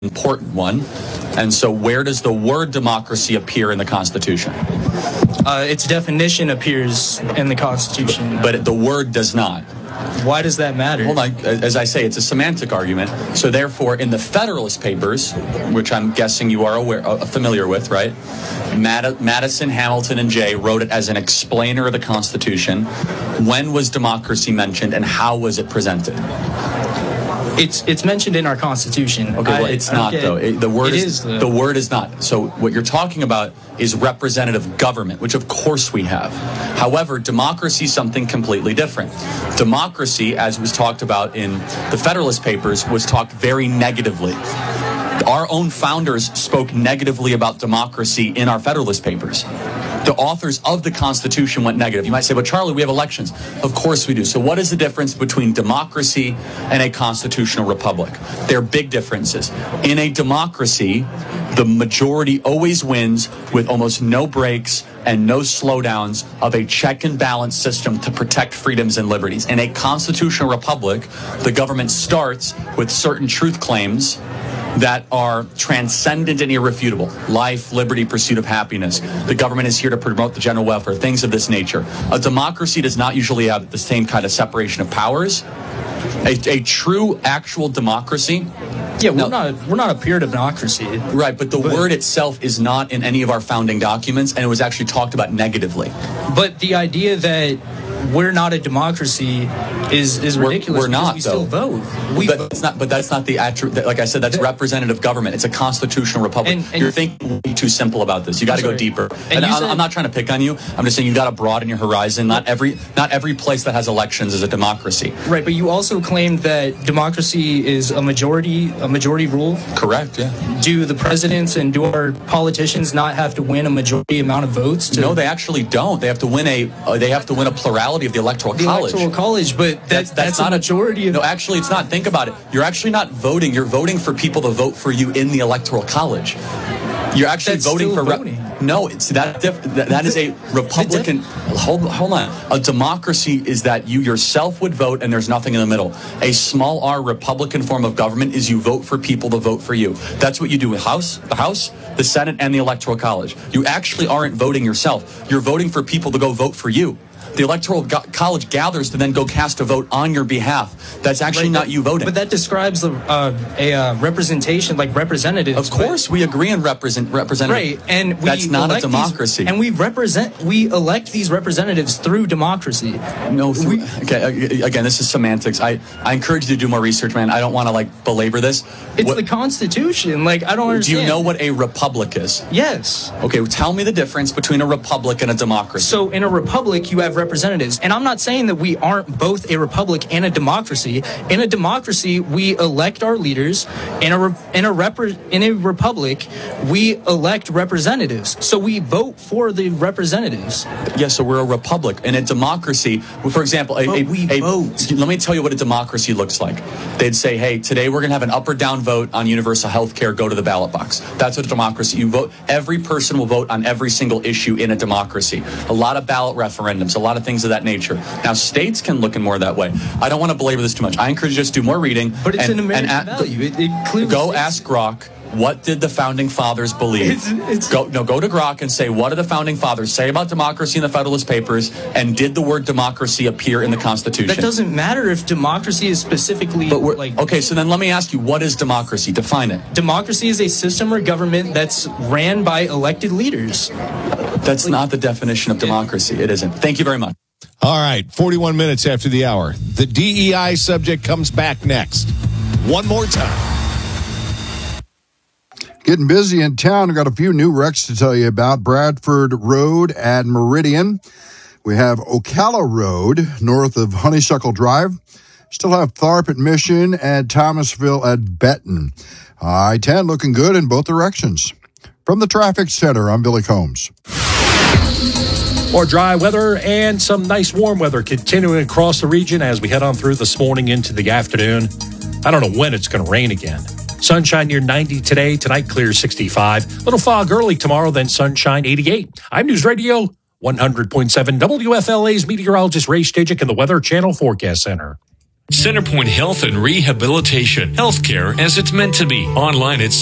important one. And so where does the word democracy appear in the Constitution? Its definition appears in the Constitution. But the word does not. Why does that matter? Well, as I say, it's a semantic argument. So therefore, in the Federalist Papers, which I'm guessing you are familiar with, right? Madison, Hamilton, and Jay wrote it as an explainer of the Constitution. When was democracy mentioned, and how was it presented? It's mentioned in our Constitution. Okay, well, it's not, though. The word is not. So what you're talking about is representative government, which of course we have. However, democracy is something completely different. Democracy, as was talked about in the Federalist Papers, was talked very negatively. Our own founders spoke negatively about democracy in our Federalist Papers. The authors of the Constitution went negative. You might say, but Charlie, we have elections. Of course we do. So what is the difference between democracy and a constitutional republic? There are big differences. In a democracy, the majority always wins with almost no breaks and no slowdowns of a check and balance system to protect freedoms and liberties. In a constitutional republic, the government starts with certain truth claims that are transcendent and irrefutable. Life, liberty, pursuit of happiness. The government is here to promote the general welfare, things of this nature. A democracy does not usually have the same kind of separation of powers. A true, actual democracy. Yeah, we're not a pure democracy. Right, but the word itself is not in any of our founding documents, and it was actually talked about negatively. But the idea that we're not a democracy is ridiculous. We're not, we still vote. But that's not the attribute. Like I said, that's representative government. It's a constitutional republic. And you're thinking way too simple about this. You got to go deeper. And I'm not trying to pick on you. I'm just saying you got to broaden your horizon. Not every place that has elections is a democracy. Right, but you also claimed that democracy is a majority rule. Correct. Yeah. Do the presidents and do our politicians not have to win a majority amount of votes? No, they actually don't. They have to win a plurality of the electoral college. Electoral college, but that's not a majority. No, actually, it's not. Think about it. You're actually not voting. You're voting for people to vote for you in the electoral college. You're actually voting for. No, that is a Republican. Hold on. A democracy is that you yourself would vote, and there's nothing in the middle. A small r Republican form of government is you vote for people to vote for you. That's what you do with the House, the Senate, and the Electoral College. You actually aren't voting yourself. You're voting for people to go vote for you. The Electoral College gathers to then go cast a vote on your behalf. That's actually not you voting. But that describes a representation, like representatives. Of course, we agree on representative. Right, and that's not a democracy. And we elect these representatives through democracy. No, again, this is semantics. I encourage you to do more research, man. I don't want to belabor this. It's the Constitution. I don't understand. Do you know what a republic is? Yes. Okay, well, tell me the difference between a republic and a democracy. So in a republic, you have representatives. And I'm not saying that we aren't both a republic and a democracy. In a democracy, we elect our leaders. In a republic, we elect representatives. So we vote for the representatives. Yes, so we're a republic. In a democracy, for example, we vote. Let me tell you what a democracy looks like. They'd say, hey, today we're going to have an up or down vote on universal health care. Go to the ballot box. That's what a democracy. You vote. Every person will vote on every single issue in a democracy. A lot of ballot referendums, a lot of things of that nature. Now, states can look in more that way. I don't want to belabor this too much. I encourage you just to do more reading. But it's an American value. It clearly go ask Grok. What did the founding fathers believe? Go to Grok and say, what did the founding fathers say about democracy in the Federalist Papers, and did the word democracy appear in the Constitution? That doesn't matter if democracy is specifically okay, so then let me ask you, what is democracy? Define it. Democracy is a system or government that's ran by elected leaders. That's not the definition of democracy. It isn't. Thank you very much. All right, 41 minutes after the hour. The DEI subject comes back next. One more time. Getting busy in town. I've got a few new wrecks to tell you about. Bradford Road at Meridian. We have Ocala Road north of Honeysuckle Drive. Still have Tharp at Mission and Thomasville at Benton. I-10 looking good in both directions. From the Traffic Center, I'm Billy Combs. More dry weather and some nice warm weather continuing across the region as we head on through this morning into the afternoon. I don't know when it's going to rain again. Sunshine near 90 today. Tonight, clear 65. Little fog early tomorrow, then sunshine 88. I'm News Radio 100.7 WFLA's meteorologist Ray Stajic in the Weather Channel Forecast Center. CenterPoint Health and Rehabilitation. Healthcare as it's meant to be. Online at